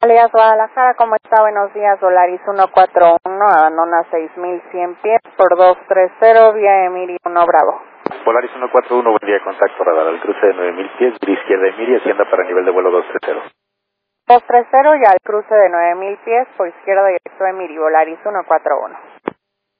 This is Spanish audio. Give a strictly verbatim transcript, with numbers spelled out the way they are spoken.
Validez Guadalajara, ¿cómo está? Buenos días, Volaris uno cuatro uno, abandona seis mil cien pies por dos tres cero, vía Emiri uno Bravo. Volaris uno cuatro uno, buen día, contacto radar al cruce de nueve mil pies, vía izquierda Emiri, hacienda para nivel de vuelo dos tres cero. dos tres cero y al cruce de nueve mil pies, por izquierda directo Emiri, Volaris uno cuatro uno.